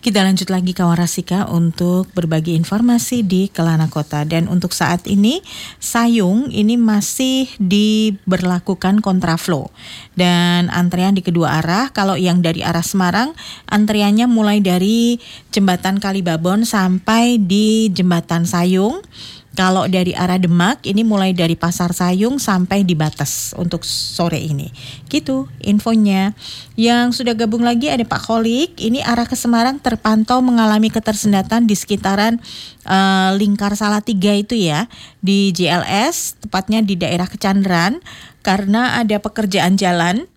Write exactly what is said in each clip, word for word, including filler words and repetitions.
Kita lanjut lagi kawan Rasika untuk berbagi informasi di Kelana Kota. Dan untuk saat ini Sayung ini masih diberlakukan kontraflow dan antrean di kedua arah. Kalau yang dari arah Semarang antreannya mulai dari Jembatan Kalibabon sampai di Jembatan Sayung. Kalau dari arah Demak ini mulai dari Pasar Sayung sampai di Batas untuk sore ini. Gitu infonya. Yang sudah gabung lagi ada Pak Kholik. Ini arah ke Semarang terpantau mengalami ketersendatan di sekitaran uh, Lingkar Salatiga itu ya. Di J L S, tepatnya di daerah Kecandran. Karena ada pekerjaan jalan.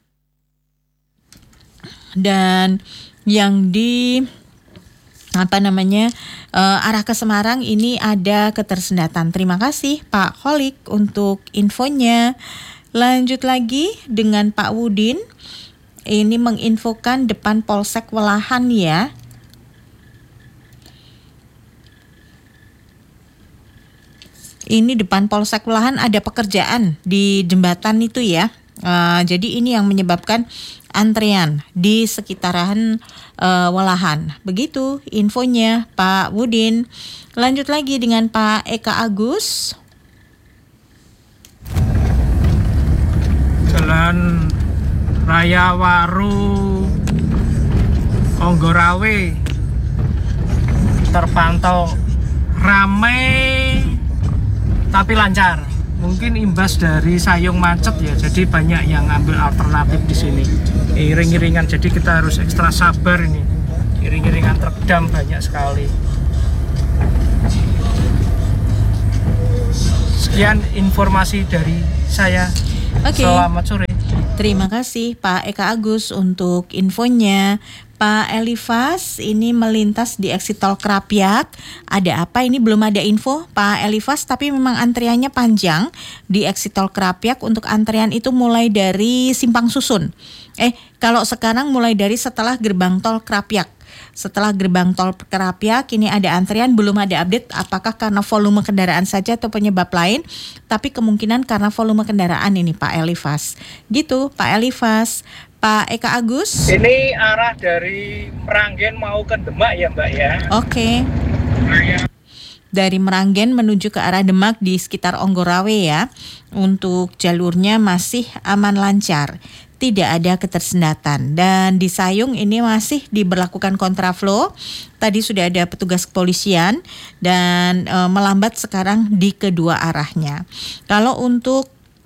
Dan yang di... apa namanya uh, arah ke Semarang ini ada ketersendatan. Terima kasih Pak Kholik untuk infonya. Lanjut lagi dengan Pak Wudin. Ini menginfokan depan Polsek Welahan ya. Ini depan Polsek Welahan ada pekerjaan di jembatan itu ya. Uh, jadi ini yang menyebabkan antrean di sekitaran uh, Welahan. Begitu infonya Pak Wudin. Lanjut lagi dengan Pak Eka Agus. Jalan Raya Waru Onggorawe terpantau ramai tapi lancar. Mungkin imbas dari Sayung macet ya, jadi banyak yang ngambil alternatif di sini. Iring-iringan, jadi kita harus ekstra sabar ini. Iring-iringan truk dam banyak sekali. Sekian informasi dari saya. Oke. Selamat sore. Terima kasih Pak Eka Agus untuk infonya. Pak Elifas ini melintas di exit tol Krapyak. Ada apa? Ini belum ada info Pak Elifas, tapi memang antriannya panjang di exit tol Krapyak. Untuk antrian itu mulai dari Simpang Susun. Eh, kalau sekarang mulai dari setelah gerbang tol Krapyak. Setelah gerbang tol Krapyak ini ada antrian, belum ada update apakah karena volume kendaraan saja atau penyebab lain, tapi kemungkinan karena volume kendaraan ini Pak Elifas. Gitu Pak Elifas. Pak Eka Agus. Ini arah dari Meranggen mau ke Demak ya Mbak ya. Oke. Dari Meranggen menuju ke arah Demak di sekitar Onggorawe ya. Untuk jalurnya masih aman lancar. Tidak ada ketersendatan. Dan di Sayung ini masih diberlakukan kontraflow. Tadi sudah ada petugas kepolisian dan e, melambat sekarang di kedua arahnya. Kalau untuk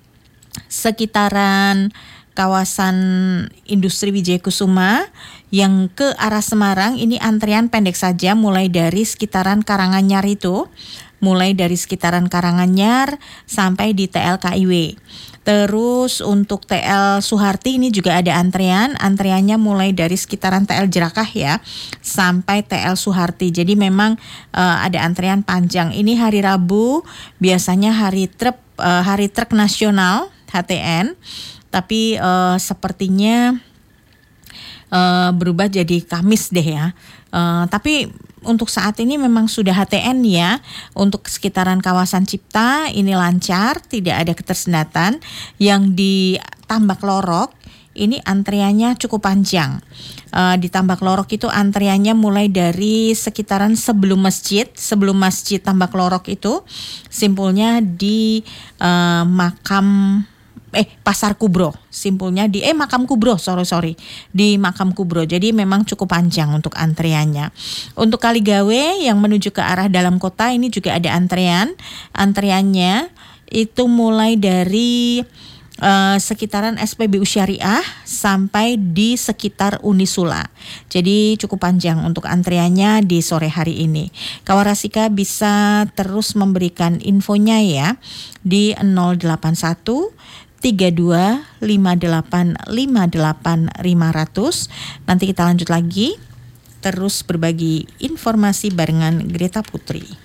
sekitaran kawasan industri Wijaya Kusuma yang ke arah Semarang ini antrian pendek saja mulai dari sekitaran Karanganyar itu. Mulai dari sekitaran Karanganyar sampai di T L K I W. Terus untuk T L Suharti ini juga ada antrean, antreannya mulai dari sekitaran T L Jerakah ya sampai T L Suharti. Jadi memang uh, ada antrean panjang. Ini hari Rabu, biasanya hari truk uh, hari truk nasional H T N, tapi uh, sepertinya uh, berubah jadi Kamis deh ya. Uh, tapi untuk saat ini memang sudah H T N ya. Untuk sekitaran kawasan Cipta ini lancar, tidak ada ketersendatan. Yang di Tambak Lorok ini antriannya cukup panjang. Uh, di Tambak Lorok itu antriannya mulai dari sekitaran sebelum masjid, sebelum masjid Tambak Lorok itu, simpulnya di uh, makam eh Pasar Kubro, simpulnya di eh Makam Kubro, sorry sorry di Makam Kubro. Jadi memang cukup panjang untuk antreannya. Untuk Kaligawe yang menuju ke arah dalam kota ini juga ada antrean. Antreannya itu mulai dari uh, sekitaran S P B U Syariah sampai di sekitar Unisula. Jadi cukup panjang untuk antreannya di sore hari ini. Kawarasika bisa terus memberikan infonya ya di nol delapan satu tiga dua lima delapan lima delapan lima nol nol. Nanti kita lanjut lagi terus berbagi informasi barengan Greta Putri.